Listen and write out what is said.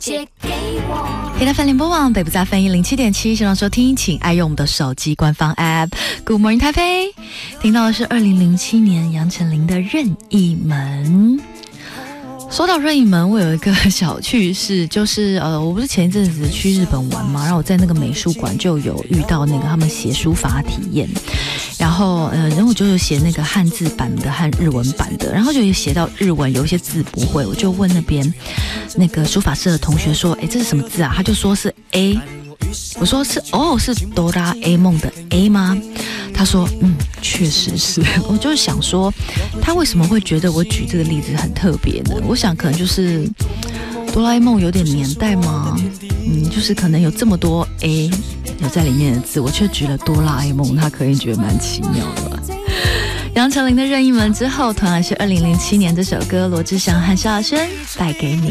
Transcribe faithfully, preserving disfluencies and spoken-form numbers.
借给我。 黑大饭联播网北部在分一零七点七，希望收听，请爱用我们的手机官方 App。Good morning， 台北，听到的是二零零七年杨丞琳的《任意门》。说到任意门，我有一个小趣事，就是呃，我不是前一阵子去日本玩嘛，然后我在那个美术馆就有遇到那个他们写书法体验，然后呃，然后我就有写那个汉字版的和日文版的，然后就有写到日文，有一些字不会，我就问那边那个书法社的同学说，哎，这是什么字啊？他就说是 A， 我说是哦，是哆啦 A 梦的 A 吗？他说嗯，确实是。我就想说他为什么会觉得我举这个例子很特别呢？我想可能就是哆啦 A 梦有点年代吗？嗯，就是可能有这么多 A 有在里面的字，我却举了哆啦 A 梦，他可能觉得蛮奇妙的吧。杨丞琳的任意门之后，同样是二零零七年这首歌，罗志祥和萧亚轩带给你。